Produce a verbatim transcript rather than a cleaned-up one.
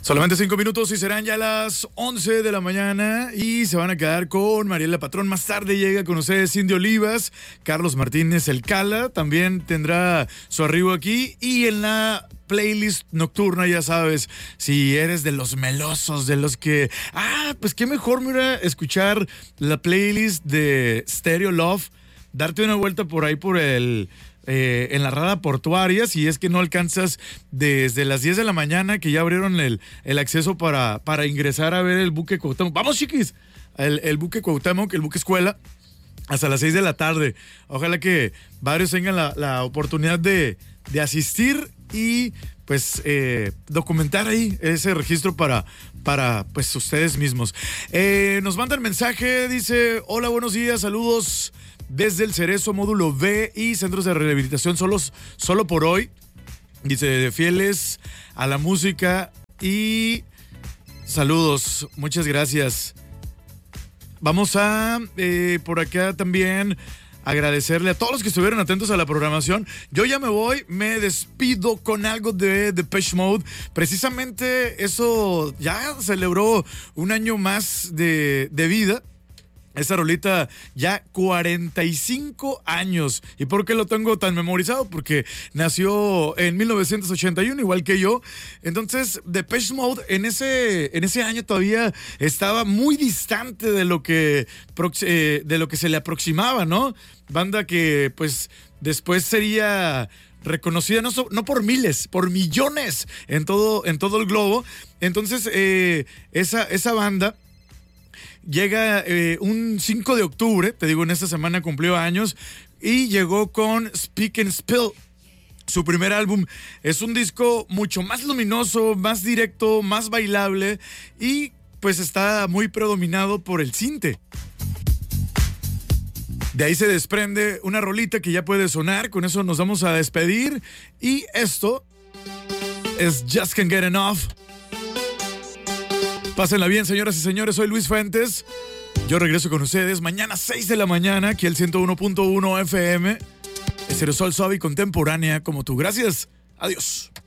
Solamente cinco minutos y serán ya las once de la mañana y se van a quedar con Mariela Patrón. Más tarde llega con ustedes Cindy Olivas, Carlos Martínez El Cala, también tendrá su arribo aquí y en la playlist nocturna, ya sabes, si eres de los melosos, de los que, ah, pues qué mejor, mira, escuchar la playlist de Stereo Love, darte una vuelta por ahí por el... Eh, en la rada portuaria, si es que no alcanzas desde las diez de la mañana, que ya abrieron el, el acceso para, para ingresar a ver el buque Cuauhtémoc. ¡Vamos, chiquis! El, el buque Cuauhtémoc, el buque escuela, hasta las seis de la tarde. Ojalá que varios tengan la, la oportunidad de, de asistir y pues eh, documentar ahí ese registro para, para pues ustedes mismos. Eh, nos mandan mensaje, dice, hola, buenos días, saludos desde el Cerezo, módulo B y centros de rehabilitación solos, solo por hoy. Dice, fieles a la música y saludos, muchas gracias. Vamos a, eh, por acá también, agradecerle a todos los que estuvieron atentos a la programación. Yo ya me voy, me despido con algo de Depeche Mode. Precisamente eso ya celebró un año más de, de vida. Esa rolita ya cuarenta y cinco años. ¿Y por qué lo tengo tan memorizado? Porque nació en mil novecientos ochenta y uno, igual que yo. Entonces, Depeche Mode en ese, en ese año todavía estaba muy distante de lo que, de lo que se le aproximaba, ¿no? Banda que, pues, después sería reconocida no, so, no por miles, por millones en todo, en todo el globo. Entonces, eh, esa, esa banda llega eh, un cinco de octubre, te digo, en esta semana cumplió años, y llegó con Speak and Spill. Su primer álbum es un disco mucho más luminoso, más directo, más bailable, y pues está muy predominado por el sinte. De ahí se desprende una rolita que ya puede sonar, con eso nos vamos a despedir, y esto es Just Can't Get Enough. Pásenla bien, señoras y señores, soy Luis Fuentes. Yo regreso con ustedes mañana seis de la mañana, aquí el ciento uno punto uno F M. Estereosol suave y contemporánea como tú. Gracias. Adiós.